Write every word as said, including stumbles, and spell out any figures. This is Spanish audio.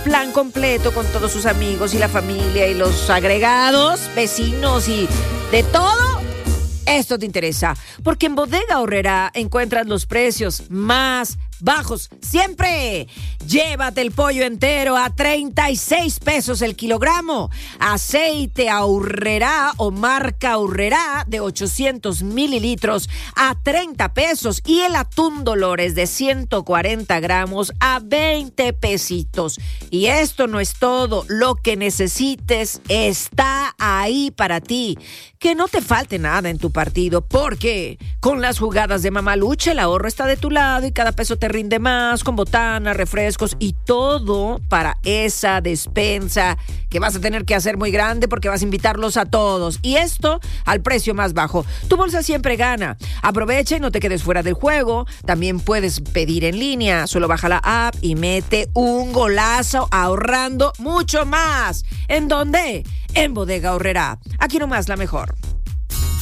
plan completo con todos sus amigos y la familia y los agregados, vecinos y de todo, esto te interesa. Porque en Bodega Aurrerá encuentras los precios más bajos siempre. Llévate el pollo entero a treinta y seis pesos el kilogramo. Aceite Aurrerá o marca Aurrerá de ochocientos mililitros a treinta pesos. Y el atún Dolores de ciento cuarenta gramos a veinte pesitos. Y esto no es todo. Lo que necesites está ahí para ti. Que no te falte nada en tu partido, porque con las jugadas de Mamalucha el ahorro está de tu lado y cada peso te rinde más, con botana, refrescos y todo para esa despensa que vas a tener que hacer muy grande porque vas a invitarlos a todos. Y esto al precio más bajo. Tu bolsa siempre gana. Aprovecha y no te quedes fuera del juego. También puedes pedir en línea. Solo baja la app y mete un golazo ahorrando mucho más. ¿En dónde? En Bodega Aurrerá. Aquí nomás la mejor.